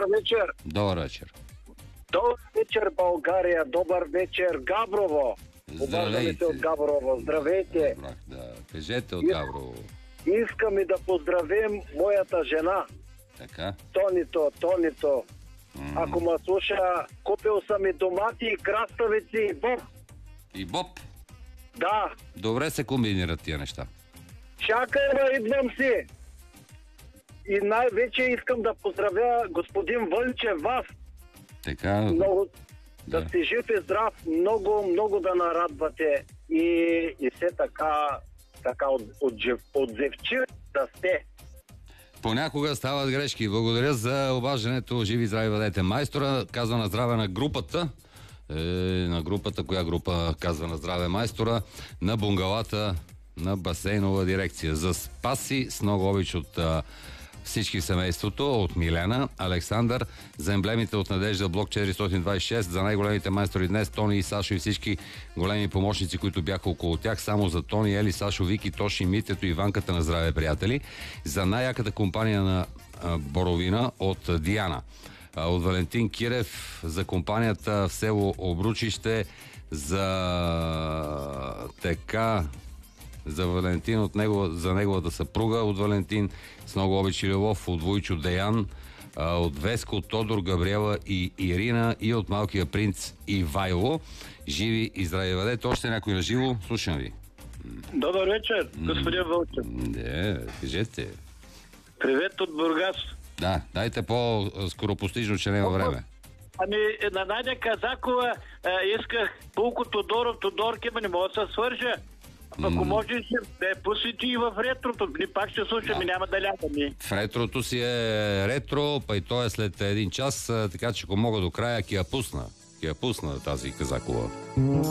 Добър вечер. Добър вечер. Добър вечер, България. Добър вечер, Габрово. Обаждаме се от Габрово. Здравейте. Да, кажете от Габрово. Искаме да поздравим моята жена. Така. Тонито. Ако ме слуша, купил съм и домати, и краставици, и боб. И боб? Да. Добре се комбинират тия неща. Чакай, идвам си. И най-вече искам да поздравя господин Вълчев, вас. Така. Много, да сте жив и здрав, много да нарадвате и все така отзивчив да сте. Понякога стават грешки. Благодаря за обаждането. Живи здрави бъдете. Майстора казва на здраве на групата. На групата, коя група казва на здраве майстора? На бунгалата на басейнова дирекция. За спаси с много обич от всички в семейството, от Милена, Александър, за емблемите от Надежда, блок 426, за най-големите майстори днес, Тони и Сашо и всички големи помощници, които бяха около тях, само за Тони, Ели, Сашо, Вики, Тоши, Митето и Ванката на здраве, приятели, за най-яката компания на Боровина от Диана, от Валентин Кирев, за компанията в село Обручище, за Валентин за неговата съпруга от Валентин, с много обич и любов, от Войчо Деян, от Веско, Тодор, Габриела и Ирина и от малкия принц Ивайло. Живи и здрави бъдете. Още някой на живо? Слушам ви. Добър вечер, господин Вълчев. Кажете. Привет от Бургас. Да, дайте по-скоропостижно, че няма време. На Надя Казакова исках Пулко Тодорки, не мога да се свържа. Ако можеш да я пуснете и в ретрото, пак ще слушаме, няма да лягаме. В ретрото си е ретро, па и то е след 1 час, така че ако мога до края, ки я пусна тази Казакова.